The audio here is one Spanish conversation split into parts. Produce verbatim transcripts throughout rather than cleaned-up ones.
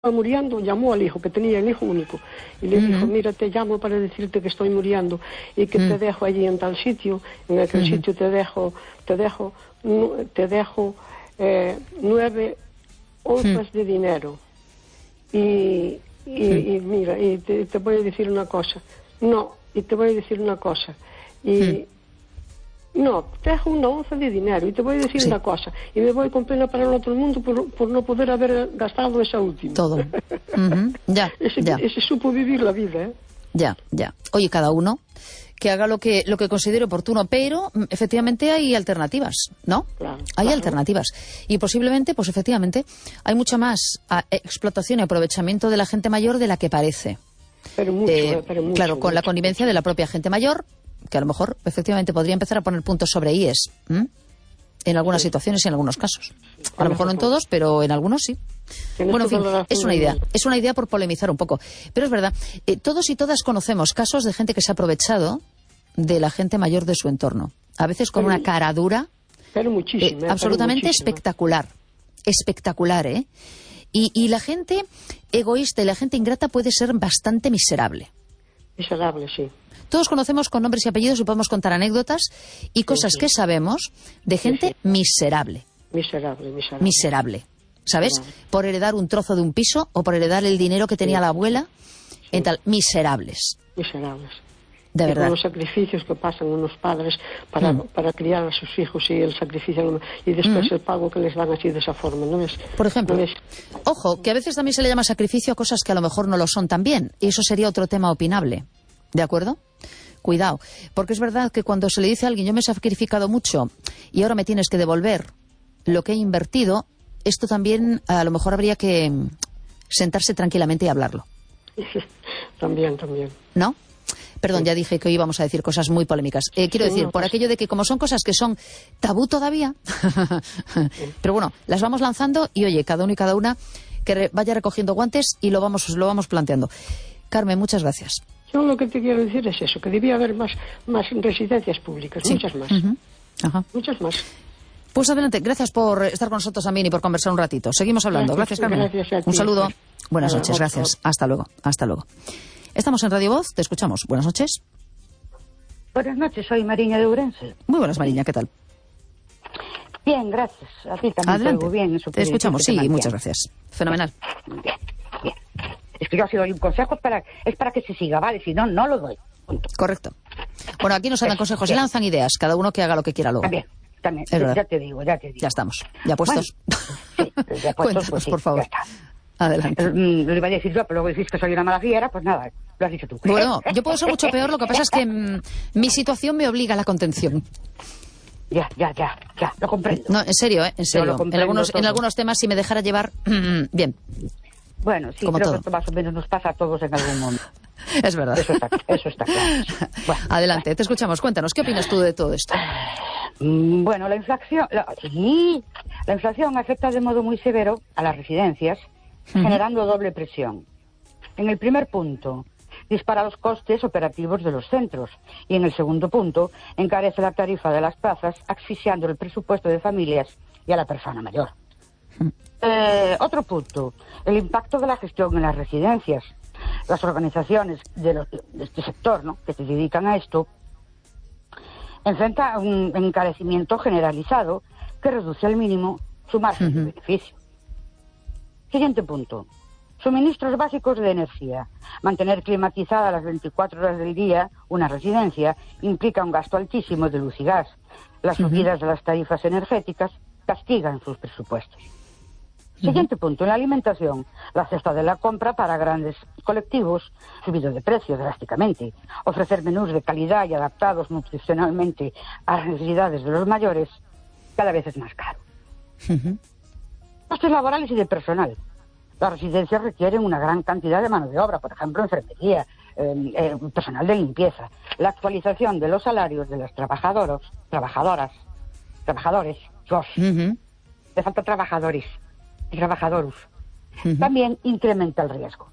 muriendo, llamó al hijo, que tenía el hijo único, y le uh-huh. dijo, mira, te llamo para decirte que estoy muriendo y que uh-huh. te dejo allí en tal sitio, en aquel uh-huh. sitio te dejo, te dejo, te dejo eh, nueve onzas uh-huh. de dinero. Y, y, uh-huh. y mira, y te, te voy a decir una cosa, no, y te voy a decir una cosa, y... Uh-huh. No, te dejo una onza de dinero y te voy a decir sí. una cosa, y me voy con pena para el otro mundo por, por no poder haber gastado esa última. Todo. Uh-huh. Ya, ese, ya. ese supo vivir la vida, ¿eh? Ya, ya. Oye, cada uno que haga lo que lo que considere oportuno, pero efectivamente hay alternativas, ¿no? Claro, hay claro. alternativas. Y posiblemente, pues efectivamente, hay mucha más a, explotación y aprovechamiento de la gente mayor de la que parece. Pero mucho, eh, eh, pero mucho. Claro, con mucho, la connivencia mucho. de la propia gente mayor, que a lo mejor efectivamente podría empezar a poner puntos sobre íes, ¿m? En algunas sí. situaciones y en algunos casos. A lo mejor no en todos, pero en algunos sí. Bueno, en fin, es una idea, es una idea por polemizar un poco. Pero es verdad, eh, todos y todas conocemos casos de gente que se ha aprovechado de la gente mayor de su entorno. A veces con pero, una cara dura, pero muchísimo, eh, absolutamente pero muchísimo. espectacular. Espectacular, ¿eh? Y, y la gente egoísta y la gente ingrata puede ser bastante miserable. Miserable, sí. Todos conocemos con nombres y apellidos y podemos contar anécdotas y cosas sí, sí. que sabemos de gente sí, sí. miserable. Miserable, miserable. Miserable. ¿Sabes? Claro. Por heredar un trozo de un piso o por heredar el dinero que tenía sí. la abuela. Sí. En tal, miserables. Miserables. De y verdad. Con los sacrificios que pasan unos padres para, mm. para criar a sus hijos y el sacrificio y después mm. el pago que les dan así de esa forma, ¿no es? Por ejemplo, ¿no es? Ojo, que a veces también se le llama sacrificio a cosas que a lo mejor no lo son tan bien. Y eso sería otro tema opinable. ¿De acuerdo? Cuidado, porque es verdad que cuando se le dice a alguien yo me he sacrificado mucho y ahora me tienes que devolver lo que he invertido, esto también a lo mejor habría que sentarse tranquilamente y hablarlo. También, también. ¿No? Perdón, sí. ya dije que hoy íbamos a decir cosas muy polémicas. Eh, quiero sí, decir, no, por pues... aquello de que como son cosas que son tabú todavía, sí. pero bueno, las vamos lanzando y oye, cada uno y cada una que re vaya recogiendo guantes y lo vamos, lo vamos planteando. Carmen, muchas gracias. Yo lo que te quiero decir es eso, que debía haber más, más residencias públicas, sí. muchas más. Uh-huh. Ajá. Muchas más. Pues adelante, gracias por estar con nosotros también y por conversar un ratito. Seguimos hablando. Gracias, gracias Carmen. Gracias a ti, un saludo. Pues. Buenas Hola, noches, gracias. Hasta, hasta luego, hasta luego. Estamos en Radio Voz, te escuchamos. Buenas noches. Buenas noches, soy Mariña de Ourense. Muy buenas, Mariña, ¿qué tal? Bien, gracias. A ti también. Adelante. Bien, te escuchamos, sí, muchas gracias. Fenomenal. Bien, bien. Es que yo así doy un consejo, es para, es para que se siga, ¿vale? Si no, no lo doy. Punto. Correcto. Bueno, aquí nos dan consejos y lanzan ideas, cada uno que haga lo que quiera luego. También, también, ya, ya te digo, ya te digo. Ya estamos, ya puestos. Bueno, sí, ya puestos, Cuéntanos, pues sí, por favor. Adelante. Eh, lo iba a decir yo, pero luego decís que soy una mala fiera, pues nada, lo has dicho tú. Bueno, yo puedo ser mucho peor, lo que pasa es que mmm, mi situación me obliga a la contención. Ya, ya, ya, ya, lo comprendo. No, en serio, ¿eh? En serio. En algunos, en algunos temas, si me dejara llevar, bien. Bueno, sí, como creo todo. que esto más o menos nos pasa a todos en algún momento. Es verdad. Eso está, eso está claro. Bueno, adelante, bueno. te escuchamos. Cuéntanos, ¿qué opinas tú de todo esto? Bueno, la inflación, la, sí, la inflación afecta de modo muy severo a las residencias, uh-huh. generando doble presión. En el primer punto, dispara los costes operativos de los centros. Y en el segundo punto, encarece la tarifa de las plazas, asfixiando el presupuesto de familias y a la persona mayor. Uh-huh. Eh, otro punto, el impacto de la gestión en las residencias. Las organizaciones de, los, de este sector, ¿no?, que se dedican a esto, enfrentan un encarecimiento generalizado que reduce al mínimo su margen uh-huh. de beneficio. Siguiente punto, suministros básicos de energía. Mantener climatizada las veinticuatro horas del día una residencia implica un gasto altísimo de luz y gas. Las uh-huh. subidas de las tarifas energéticas castigan sus presupuestos. Siguiente punto, en la alimentación. La cesta de la compra para grandes colectivos ha subido de precio drásticamente. Ofrecer menús de calidad y adaptados nutricionalmente a las necesidades de los mayores cada vez es más caro. Uh-huh. Costes laborales y de personal. Las residencias requieren una gran cantidad de mano de obra, por ejemplo, enfermería, eh, eh, personal de limpieza. La actualización de los salarios de las trabajadoras, trabajadoras, trabajadores, Dios, uh-huh. le falta trabajadores. trabajadores, uh-huh. también incrementa el riesgo.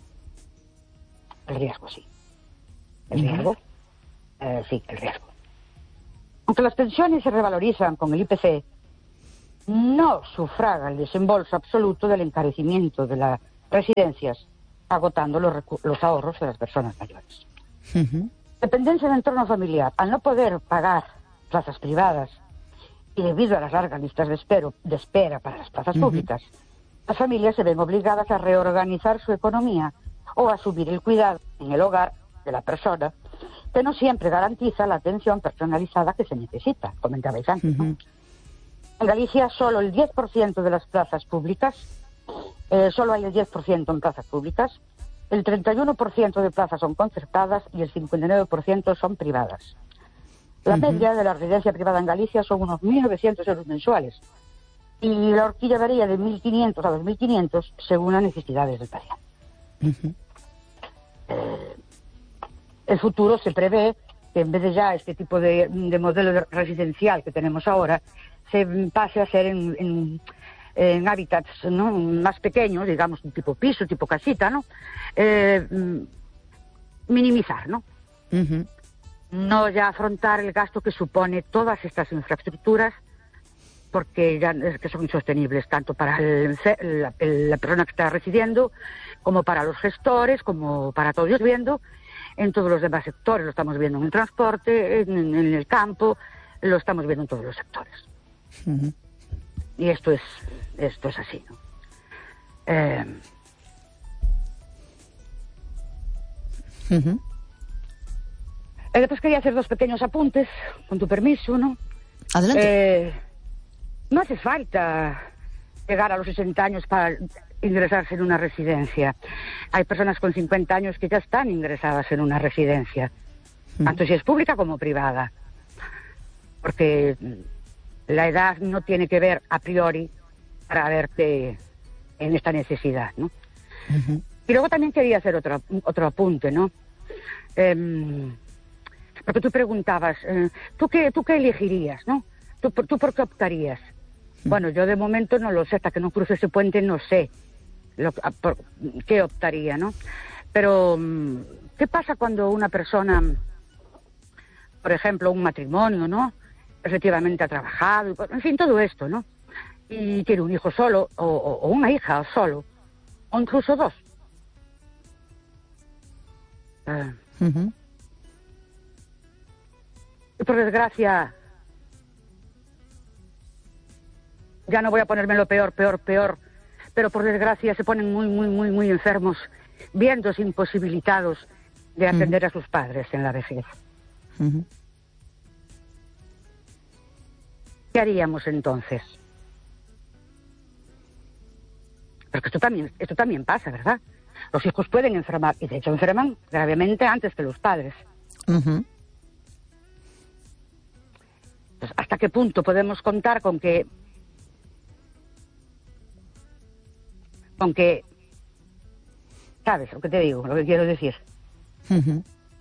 El riesgo, sí. El uh-huh. riesgo, eh, sí, el riesgo. Aunque las pensiones se revalorizan con el I P C, no sufraga el desembolso absoluto del encarecimiento de la residencias, agotando los, los ahorros de las personas mayores. Uh-huh. Dependencia del entorno familiar. Al no poder pagar plazas privadas y debido a las largas listas de, espero, de espera para las plazas uh-huh. públicas, las familias se ven obligadas a reorganizar su economía o a asumir el cuidado en el hogar de la persona, que no siempre garantiza la atención personalizada que se necesita, comentabais antes, ¿no? Uh-huh. En Galicia solo el diez por ciento de las plazas públicas, eh, solo hay el diez por ciento en plazas públicas, el treinta y uno por ciento de plazas son concertadas y el cincuenta y nueve por ciento son privadas. La uh-huh. media de la residencia privada en Galicia son unos mil novecientos euros mensuales y la horquilla varía de mil quinientos a dos mil quinientos según las necesidades del paciente. Uh-huh. Eh, el futuro se prevé que en vez de ya este tipo de, de modelo residencial que tenemos ahora, se pase a ser en, en, en hábitats, ¿no?, más pequeños, digamos, un tipo piso, tipo casita, ¿no? Eh, minimizar, ¿no? Uh-huh. No ya afrontar el gasto que supone todas estas infraestructuras, porque ya es que son insostenibles, tanto para el, la, la persona que está residiendo, como para los gestores, como para todos ellos, viendo en todos los demás sectores. Lo estamos viendo en el transporte, en, en el campo, lo estamos viendo en todos los sectores. Uh-huh. Y esto es esto es así, ¿no? Eh... Uh-huh. Eh, después quería hacer dos pequeños apuntes, con tu permiso, ¿no? Adelante. Eh, no hace falta llegar a los sesenta años para ingresarse en una residencia. Hay personas con cincuenta años que ya están ingresadas en una residencia, uh-huh. tanto si es pública como privada, porque la edad no tiene que ver a priori para verte en esta necesidad, ¿no? Uh-huh. Y luego también quería hacer otro, otro apunte, ¿no? Eh, porque tú preguntabas, eh, ¿tú qué, tú qué elegirías, no? ¿Tú, ¿Tú por qué optarías? Uh-huh. Bueno, yo de momento no lo sé, hasta que no cruce ese puente no sé lo, por qué optaría, ¿no? Pero, ¿qué pasa cuando una persona, por ejemplo, un matrimonio, ¿no?, efectivamente ha trabajado, en fin, todo esto, ¿no?, y tiene un hijo solo, o, o una hija solo, o incluso dos? Uh, uh-huh. Y por desgracia, ya no voy a ponerme lo peor, peor, peor, pero por desgracia se ponen muy, muy, muy, muy enfermos, viéndose imposibilitados de atender uh-huh. a sus padres en la vejez. Uh-huh. ¿Qué haríamos entonces? Porque esto también, esto también pasa, ¿verdad? Los hijos pueden enfermar, y de hecho enferman gravemente antes que los padres. Uh-huh. Pues, ¿hasta qué punto podemos contar con que con que ¿sabes lo que te digo? Lo que quiero decir. Uh-huh.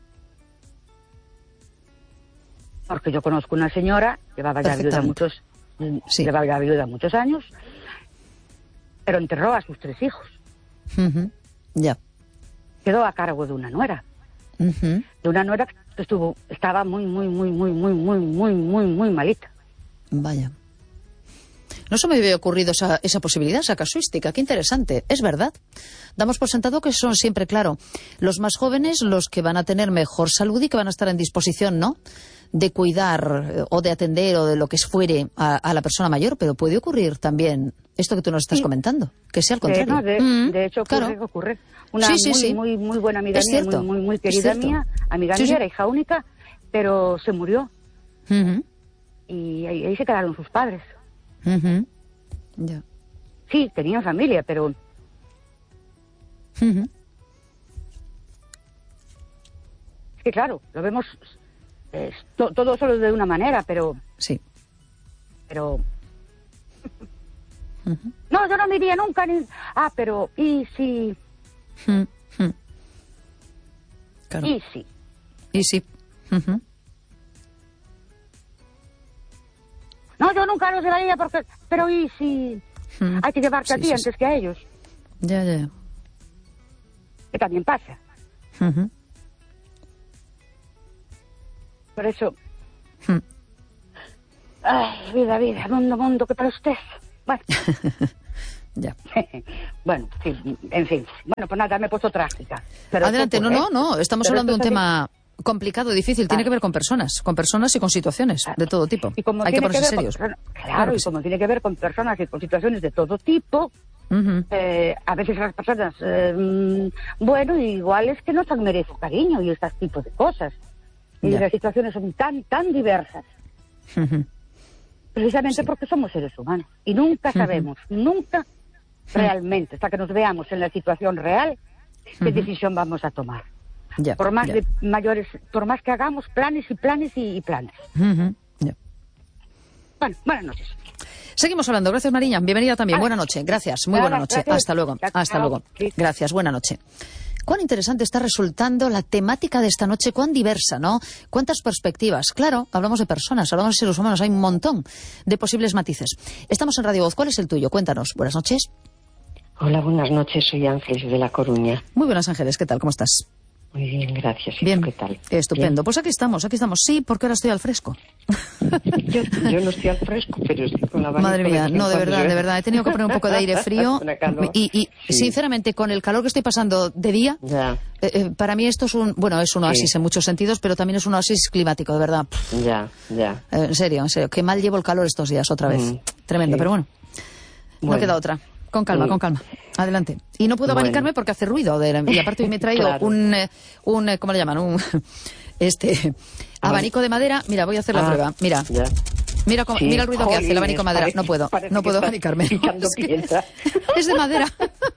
Porque yo conozco una señora, llevaba ya viuda muchos, sí. llevaba ya viuda muchos años, pero enterró a sus tres hijos. Uh-huh. Ya. Yeah. Quedó a cargo de una nuera. Uh-huh. De una nuera que estuvo, estaba muy, muy, muy, muy, muy, muy, muy, muy, muy malita. Vaya. No se me había ocurrido esa, esa posibilidad, esa casuística. Qué interesante. Es verdad. Damos por sentado que son siempre, claro, los más jóvenes los que van a tener mejor salud y que van a estar en disposición, ¿no?, de cuidar o de atender o de lo que fuere a, a la persona mayor, pero puede ocurrir también esto que tú nos estás sí. comentando, que sea al contrario. Eh, no, de, mm, de hecho ocurre, claro. ocurre. Una sí, sí, muy, sí. muy, muy buena amiga es mía, cierto. muy, muy, muy querida mía, amiga sí, mía, sí. era hija única, pero se murió. Uh-huh. Y ahí, ahí se quedaron sus padres. Uh-huh. Yeah. Sí, tenían familia, pero... Uh-huh. Es que claro, lo vemos eh, to, todo solo de una manera, pero... Sí. Pero... Uh-huh. No, yo no me iría nunca ni... Ah, pero... ¿Y si...? Uh-huh. Claro. ¿Y si? ¿Y si? Uh-huh. No, yo nunca los llevaría porque... Pero ¿y si...? Hmm. Hay que llevarte sí, a ti sí, antes sí. que a ellos. Ya, ya. Que también pasa. Uh-huh. Por eso... Hmm. Ay, vida, vida, mundo, mundo, ¿qué tal usted? Bueno. Ya. Bueno, sí, en fin. Bueno, pues nada, me he puesto trágica. Pero Adelante, poco, no, ¿eh? no, no, estamos Pero hablando de un esto es tema complicado, difícil, tiene que ver con personas, con personas y con situaciones de todo tipo. Y como Hay que tiene ponerse ver con serios. personas- claro, Claro que y sí. como tiene que ver con personas y con situaciones de todo tipo, Ujú. eh, a veces las personas, eh, bueno, igual es que no se merecen cariño y este tipo de cosas. Y Ya. las situaciones son tan, tan diversas, Ujú. precisamente Sí. porque somos seres humanos. Y nunca sabemos, nunca realmente, hasta que nos veamos en la situación real, qué Ujú. decisión vamos a tomar. Ya, Por más ya. de mayores, por más que hagamos planes y planes y, y planes. Ujú. Ya. Bueno, buenas noches. Seguimos hablando. Gracias, Mariña. Bienvenida también. Buena noche. Gracias. Muy Nada, buena noche. gracias. Hasta luego. Chao, Hasta chao. luego. Sí. Gracias. Buena noche. Cuán interesante está resultando la temática de esta noche, cuán diversa, ¿no? Cuántas perspectivas. Claro, hablamos de personas, hablamos de seres humanos, hay un montón de posibles matices. Estamos en Radio Voz. ¿Cuál es el tuyo? Cuéntanos. Buenas noches. Hola, buenas noches. Soy Ángeles de La Coruña. Muy buenas, Ángeles. ¿Qué tal? ¿Cómo estás? Muy bien, gracias. ¿Y Bien. tú qué tal? Estupendo. Bien. Pues aquí estamos, aquí estamos. Sí, porque ahora estoy al fresco. Yo, yo no estoy al fresco, pero estoy con la abanico. Madre mía, vez en no, de cuando verdad, llueve. de verdad. He tenido que poner un poco de aire frío. Una calor. Y, y Sí. sinceramente, con el calor que estoy pasando de día, Ya, eh, eh, para mí esto es un, bueno, es un oasis Sí. en muchos sentidos, pero también es un oasis climático, de verdad. Pff, ya, ya. eh, en serio, en serio. Qué mal llevo el calor estos días, otra vez. Mm, Tremendo, sí. pero bueno, no Bueno. queda otra. Con calma, Mm. con calma. Adelante. Y no puedo Bueno. abanicarme porque hace ruido. De, y aparte hoy me he traído Claro. un, eh, un, eh, ¿cómo le llaman? Un, este, abanico de madera. Mira, voy a hacer la Ah, prueba. Mira. Ya. Mira, cómo- Sí. mira el ruido que hace el abanico de madera. Parece- No puedo, parece no que puedo estás abanicarme. picando Es que- piedra. es de madera.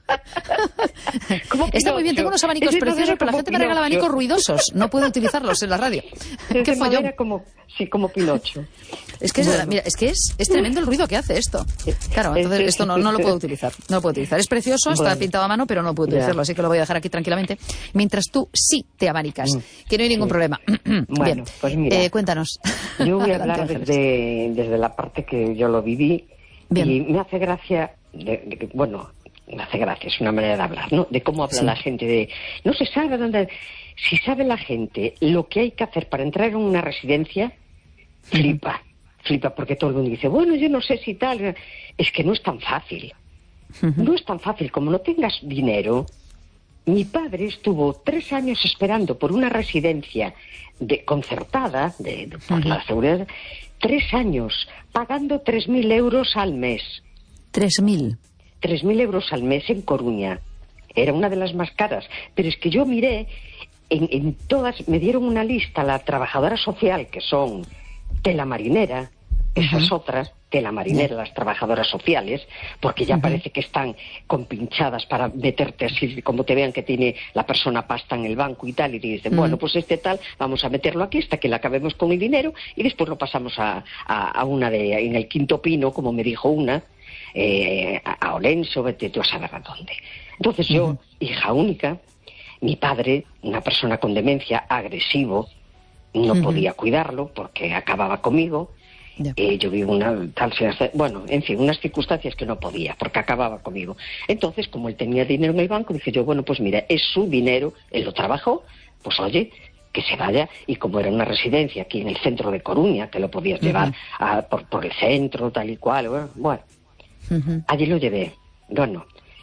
Como Está muy bien, Pinocho. tengo unos abanicos Es de preciosos, madera pero la como gente me regala Pinocho. abanicos ruidosos. No puedo utilizarlos en la radio. Es Qué de follón. madera como, sí, como Pinocho. Es que es, Bueno. mira, es que es, es tremendo el ruido que hace esto. Claro, Es- entonces es- esto no, no lo puedo utilizar. No lo puedo utilizar. Es precioso, está Bueno. pintado a mano, pero no puedo Ya. utilizarlo, así que lo voy a dejar aquí tranquilamente. Mientras tú sí te abanicas, Mm. que no hay ningún Sí. problema. Bueno, Bien, pues mira. Eh, cuéntanos. Yo voy a Adelante, hablar Ángeles. desde, desde la parte que yo lo viví. Bien. Y me hace gracia, de, de que- bueno, me hace gracia, es una manera de hablar, ¿no? De cómo habla Sí. la gente, de no se sabe dónde. Si sabe la gente lo que hay que hacer para entrar en una residencia, flipa, flipa, porque todo el mundo dice, bueno, yo no sé si tal. Es que no es tan fácil. No es tan fácil. Como no tengas dinero. Mi padre estuvo tres años esperando por una residencia de, concertada, de, de- por Ujú. la seguridad, tres años, pagando tres mil euros al mes. Tres mil. Tres mil euros al mes en Coruña. Era una de las más caras. Pero es que yo miré, en, en todas, me dieron una lista, la trabajadora social, que son tela marinera, esas otras, tela marinera, las trabajadoras sociales, porque ya parece que están compinchadas para meterte así, como te vean que tiene la persona pasta en el banco y tal, y dicen, Mm. bueno, pues este tal, vamos a meterlo aquí hasta que le acabemos con el dinero, y después lo pasamos a, a, a una de, en el Quinto Pino, como me dijo una, eh, a, a Olenso, vete tú a saber a dónde. Entonces yo, hija única, mi padre, una persona con demencia, agresivo, no Ujú. podía cuidarlo porque acababa conmigo. Ya. Eh, yo vivo una tal, bueno, en fin, unas circunstancias que no podía porque acababa conmigo. Entonces, como él tenía dinero en el banco, dije yo, bueno, pues mira, es su dinero, él lo trabajó, pues oye, que se vaya. Y como era una residencia aquí en el centro de Coruña, que lo podías llevar a- por, por el centro, tal y cual, bueno, bueno, Ujú. allí lo llevé. Bueno,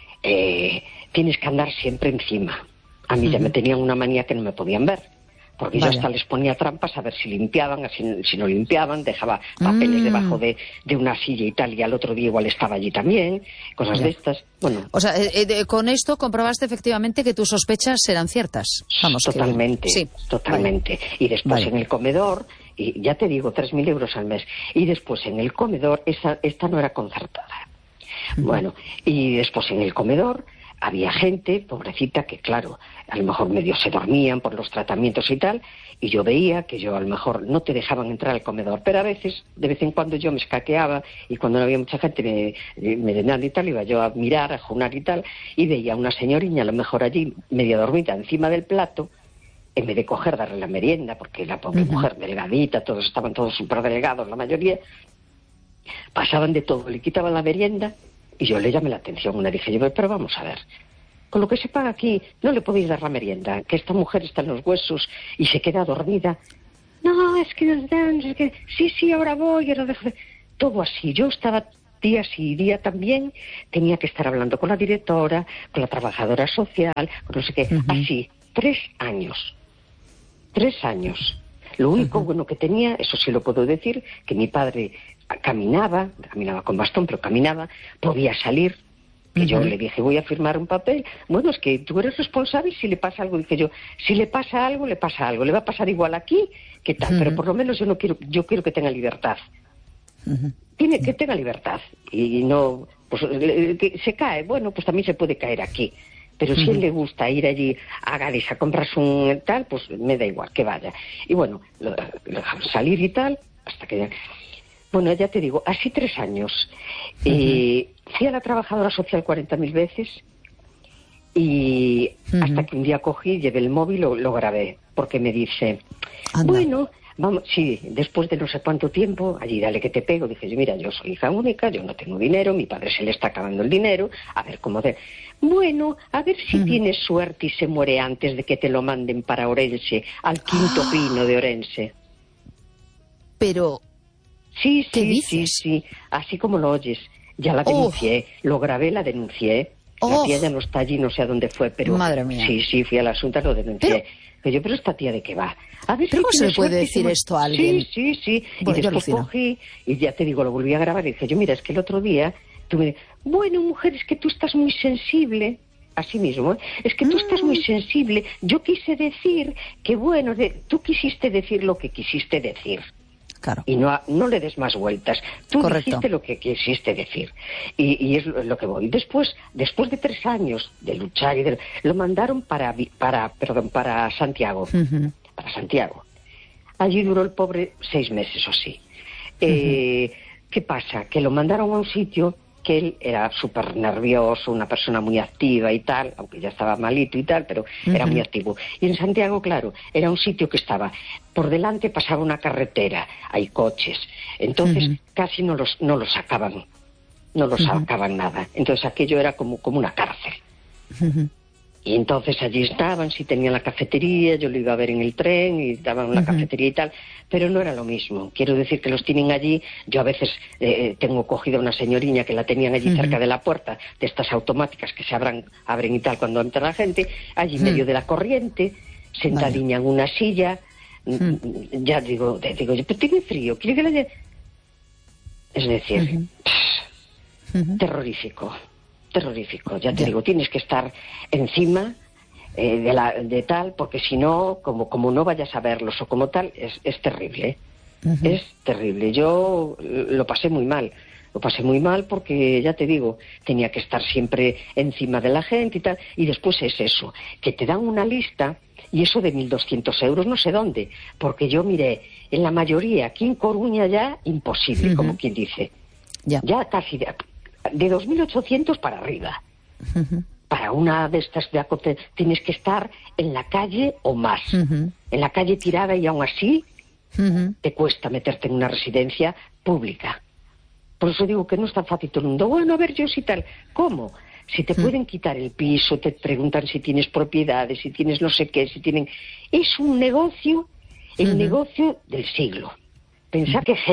eh, tienes que andar siempre encima. A mí ya me tenían una manía que no me podían ver, porque yo Vaya. hasta les ponía trampas a ver si limpiaban, si, si no limpiaban, dejaba papeles Mm. debajo de, de una silla y tal, y al otro día igual estaba allí también, cosas Ya. de estas. Bueno, O sea, eh, eh, de- con esto comprobaste efectivamente que tus sospechas eran ciertas. Vamos, que- totalmente, sí. totalmente. Y después Vale. en el comedor, y ya te digo, tres mil euros al mes. Y después en el comedor, esa, esta no era concertada. Bueno, y después en el comedor había gente, pobrecita, que claro, a lo mejor medio se dormían por los tratamientos y tal, y yo veía que yo a lo mejor no te dejaban entrar al comedor, pero a veces, de vez en cuando yo me escaqueaba, y cuando no había mucha gente me, me denando y tal, iba yo a mirar, a junar y tal, y veía a una señorina a lo mejor allí, medio dormida, encima del plato, en vez de coger, darle la merienda, porque la pobre Ujú. mujer delgadita, todos estaban todos súper delgados, la mayoría, pasaban de todo, le quitaban la merienda, y yo le llamé la atención, le dije, yo, pero vamos a ver, con lo que se paga aquí, no le podéis dar la merienda, que esta mujer está en los huesos y se queda dormida. No, es que nos dan, es que sí, sí, ahora voy, ahora dejo de... Todo así, yo estaba día sí y día también tenía que estar hablando con la directora, con la trabajadora social, con no sé qué, uh-huh. así, tres años, tres años. Lo único uh-huh. bueno que tenía, eso sí lo puedo decir, que mi padre caminaba, caminaba con bastón, pero caminaba, podía salir, que uh-huh. yo le dije, voy a firmar un papel, bueno, es que tú eres responsable si le pasa algo, dije yo, si le pasa algo, le pasa algo, le va a pasar igual aquí, que tal, uh-huh. pero por lo menos yo no quiero, yo quiero que tenga libertad. Uh-huh. Tiene que tenga libertad y no pues que se cae, bueno, pues también se puede caer aquí, pero uh-huh. si a él le gusta ir allí a Gales a comprarse un tal, pues me da igual que vaya. Y bueno, lo, lo salir y tal, hasta que ya... Bueno, ya te digo, así tres años. Uh-huh. Y fui a la trabajadora social cuarenta mil veces y uh-huh. hasta que un día cogí, llevé el móvil, lo, lo grabé, porque me dice, Anda. bueno... Vamos, sí, después de no sé cuánto tiempo, allí dale que te pego, dije yo, mira, yo soy hija única, yo no tengo dinero, mi padre se le está acabando el dinero, a ver cómo de... Bueno, a ver si uh-huh. tienes suerte y se muere antes de que te lo manden para Orense, al quinto ¡Ah! Pino de Orense. Pero... Sí, ¿qué sí, dices? sí, sí, así como lo oyes. Ya la denuncié, oh. lo grabé, la denuncié. Oh. La tía ya no está allí, no sé a dónde fue, pero... Madre mía. Sí, sí, fui a la asunta, lo denuncié. Pero... Pero yo, pero esta tía, ¿de qué va? A ver, ¿Pero cómo si se le puede suerte, decir si... esto a alguien? Sí, sí, sí. Bueno, y después cogí, y ya te digo, lo volví a grabar y dije, yo, mira, es que el otro día, tú me bueno, mujer, es que tú estás muy sensible. Así mismo, ¿eh? Es que tú mm. estás muy sensible. Yo quise decir que, bueno, de... tú quisiste decir lo que quisiste decir. Claro. Y no, no le des más vueltas. Tú Correcto. dijiste lo que quisiste decir. Y, y es lo que voy. Después, después de tres años de luchar y de, lo mandaron para, para, perdón, para Santiago. Uh-huh. Para Santiago. Allí duró el pobre seis meses o sí. Eh, uh-huh. ¿Qué pasa? Que lo mandaron a un sitio que él era súper nervioso, una persona muy activa y tal, aunque ya estaba malito y tal, pero uh-huh. era muy activo. Y en Santiago, claro, era un sitio que estaba, por delante pasaba una carretera, hay coches, entonces uh-huh. casi no los, no los sacaban, no los uh-huh. sacaban nada. Entonces aquello era como, como una cárcel. Uh-huh. Y entonces allí estaban, sí tenían la cafetería, yo lo iba a ver en el tren y daban la uh-huh. cafetería y tal, pero no era lo mismo. Quiero decir que los tienen allí, yo a veces eh, tengo cogida una señoriña que la tenían allí uh-huh. cerca de la puerta, de estas automáticas que se abran, abren y tal cuando entra la gente, allí uh-huh. medio de la corriente, sentadiña en una silla, uh-huh. ya digo, digo yo, pero tiene frío, ¿quiere que la lleve? Es decir, uh-huh. pff, uh-huh. terrorífico. terrorífico, ya te ya. digo, tienes que estar encima eh, de, la, de tal, porque si no, como, como no vayas a verlos o como tal, es, es terrible, uh-huh. es terrible. Yo lo pasé muy mal, lo pasé muy mal porque, ya te digo, tenía que estar siempre encima de la gente y tal, y después es eso, que te dan una lista, y eso de mil doscientos euros no sé dónde, porque yo miré, en la mayoría, aquí en Coruña ya, imposible, uh-huh. como quien dice, ya, ya casi... De, de dos mil ochocientos para arriba. Uh-huh. Para una de estas de acote tienes que estar en la calle o más. Uh-huh. En la calle tirada y aún así uh-huh. te cuesta meterte en una residencia pública. Por eso digo que no es tan fácil todo el mundo. Bueno, a ver, yo sí tal. ¿Cómo? Si te uh-huh. pueden quitar el piso, te preguntan si tienes propiedades, si tienes no sé qué, si tienen... Es un negocio, el uh-huh. negocio del siglo. Pensar uh-huh. que